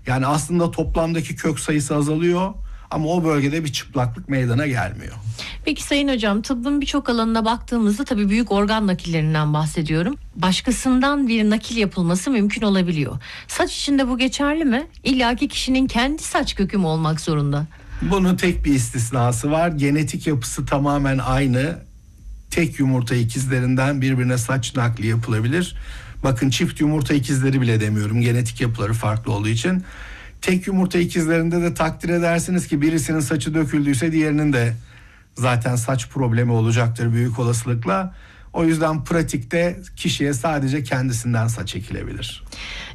Yani aslında toplamdaki kök sayısı azalıyor ama o bölgede bir çıplaklık meydana gelmiyor. Peki Sayın Hocam, tıbbın birçok alanına baktığımızda tabii büyük organ nakillerinden bahsediyorum. Başkasından bir nakil yapılması mümkün olabiliyor. Saç için de bu geçerli mi? İlla ki kişinin kendi saç kökü mü olmak zorunda? Bunun tek bir istisnası var. Genetik yapısı tamamen aynı. Tek yumurta ikizlerinden birbirine saç nakli yapılabilir. Bakın, çift yumurta ikizleri bile demiyorum. Genetik yapıları farklı olduğu için. Tek yumurta ikizlerinde de takdir edersiniz ki birisinin saçı döküldüyse diğerinin de zaten saç problemi olacaktır büyük olasılıkla. O yüzden pratikte kişiye sadece kendisinden saç ekilebilir.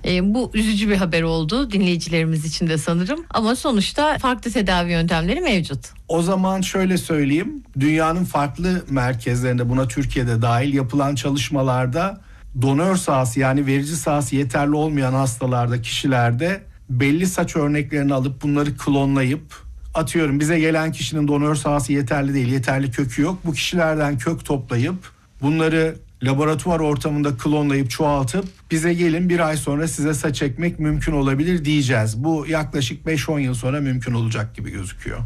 Bu üzücü bir haber oldu dinleyicilerimiz için de sanırım. Ama sonuçta farklı tedavi yöntemleri mevcut. O zaman şöyle söyleyeyim. Dünyanın farklı merkezlerinde, buna Türkiye'de dahil, yapılan çalışmalarda donör sahası, yani verici sahası yeterli olmayan hastalarda, kişilerde belli saç örneklerini alıp bunları klonlayıp, atıyorum bize gelen kişinin donör sahası yeterli değil, yeterli kökü yok. Bu kişilerden kök toplayıp bunları laboratuvar ortamında klonlayıp çoğaltıp bize gelin, bir ay sonra size saç ekmek mümkün olabilir diyeceğiz. Bu yaklaşık 5-10 yıl sonra mümkün olacak gibi gözüküyor.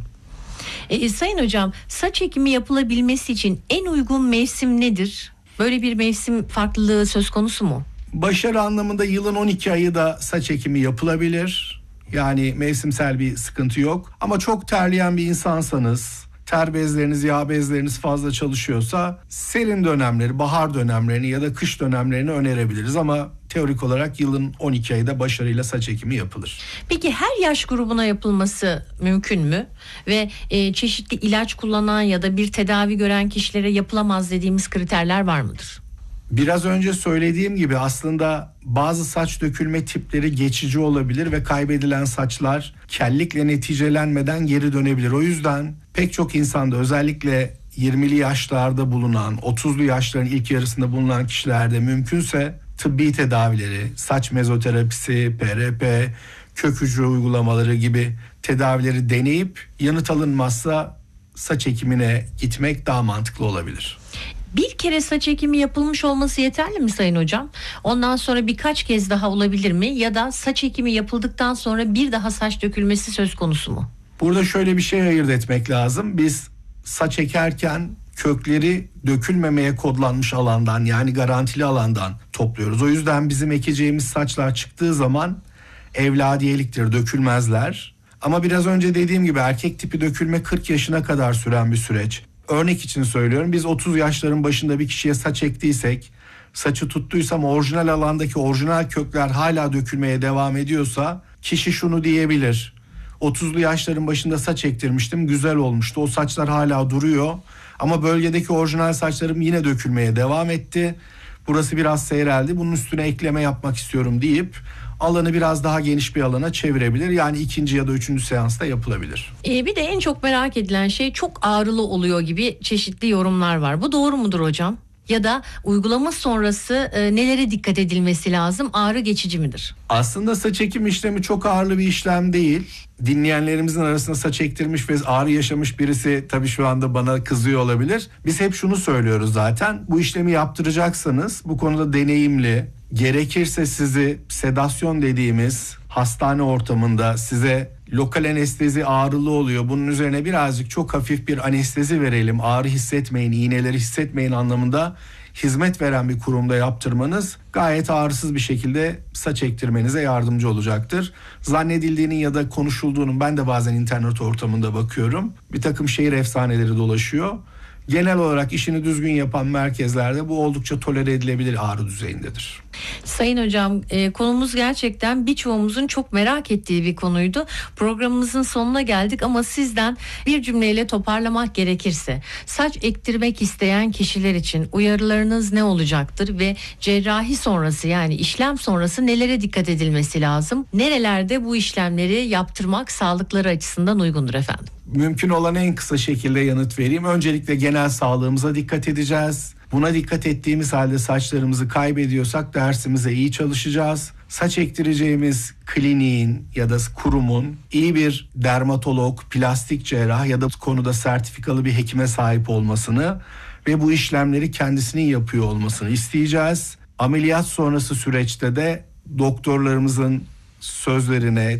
Sayın Hocam, saç ekimi yapılabilmesi için en uygun mevsim nedir? Böyle bir mevsim farklılığı söz konusu mu? Başarı anlamında yılın 12 ayı da saç ekimi yapılabilir. Yani mevsimsel bir sıkıntı yok. Ama çok terleyen bir insansanız, ter bezleriniz, yağ bezleriniz fazla çalışıyorsa serin dönemleri, bahar dönemlerini ya da kış dönemlerini önerebiliriz. Ama teorik olarak yılın 12 ayı da başarıyla saç ekimi yapılır. Peki her yaş grubuna yapılması mümkün mü? Ve çeşitli ilaç kullanan ya da bir tedavi gören kişilere yapılamaz dediğimiz kriterler var mıdır? Biraz önce söylediğim gibi aslında bazı saç dökülme tipleri geçici olabilir ve kaybedilen saçlar kellikle neticelenmeden geri dönebilir. O yüzden pek çok insanda, özellikle 20'li yaşlarda bulunan, 30'lu yaşların ilk yarısında bulunan kişilerde mümkünse tıbbi tedavileri, saç mezoterapisi, PRP, kök hücre uygulamaları gibi tedavileri deneyip yanıt alınmazsa saç ekimine gitmek daha mantıklı olabilir. Bir kere saç ekimi yapılmış olması yeterli mi Sayın Hocam? Ondan sonra birkaç kez daha olabilir mi? Ya da saç ekimi yapıldıktan sonra bir daha saç dökülmesi söz konusu mu? Burada şöyle bir şey ayırt etmek lazım. Biz saç ekerken kökleri dökülmemeye kodlanmış alandan, yani garantili alandan topluyoruz. O yüzden bizim ekeceğimiz saçlar çıktığı zaman evladiyeliktir, dökülmezler. Ama biraz önce dediğim gibi erkek tipi dökülme 40 yaşına kadar süren bir süreç. Örnek için söylüyorum, biz 30 yaşların başında bir kişiye saç ektiysek, saçı tuttuysam orijinal alandaki orijinal kökler hala dökülmeye devam ediyorsa kişi şunu diyebilir: 30'lu yaşların başında saç ektirmiştim, güzel olmuştu, o saçlar hala duruyor ama bölgedeki orijinal saçlarım yine dökülmeye devam etti, burası biraz seyreldi, bunun üstüne ekleme yapmak istiyorum deyip alanı biraz daha geniş bir alana çevirebilir. Yani ikinci ya da üçüncü seansta yapılabilir. Bir de en çok merak edilen şey, çok ağrılı oluyor gibi çeşitli yorumlar var. Bu doğru mudur hocam? Ya da uygulama sonrası nelere dikkat edilmesi lazım? Ağrı geçici midir? Aslında saç ekim işlemi çok ağırlı bir işlem değil. Dinleyenlerimizin arasında saç ektirmiş ve ağrı yaşamış birisi tabii şu anda bana kızıyor olabilir. Biz hep şunu söylüyoruz zaten: bu işlemi yaptıracaksanız bu konuda deneyimli, gerekirse sizi sedasyon dediğimiz hastane ortamında, size lokal anestezi ağrılı oluyor, bunun üzerine birazcık çok hafif bir anestezi verelim, ağrı hissetmeyin, iğneleri hissetmeyin anlamında hizmet veren bir kurumda yaptırmanız gayet ağrısız bir şekilde saç ektirmenize yardımcı olacaktır. Zannedildiğinin ya da konuşulduğunun, ben de bazen internet ortamında bakıyorum, bir takım şehir efsaneleri dolaşıyor. Genel olarak işini düzgün yapan merkezlerde bu oldukça tolere edilebilir ağrı düzeyindedir. Sayın Hocam, konumuz gerçekten birçoğumuzun çok merak ettiği bir konuydu. Programımızın sonuna geldik ama sizden bir cümleyle toparlamak gerekirse, saç ektirmek isteyen kişiler için uyarılarınız ne olacaktır ve cerrahi sonrası, yani işlem sonrası nelere dikkat edilmesi lazım? Nerelerde bu işlemleri yaptırmak sağlıkları açısından uygundur efendim? Mümkün olan en kısa şekilde yanıt vereyim. Öncelikle genel sağlığımıza dikkat edeceğiz. Buna dikkat ettiğimiz halde saçlarımızı kaybediyorsak dersimize iyi çalışacağız. Saç ektireceğimiz kliniğin ya da kurumun iyi bir dermatolog, plastik cerrah ya da konuda sertifikalı bir hekime sahip olmasını ve bu işlemleri kendisinin yapıyor olmasını isteyeceğiz. Ameliyat sonrası süreçte de doktorlarımızın sözlerine,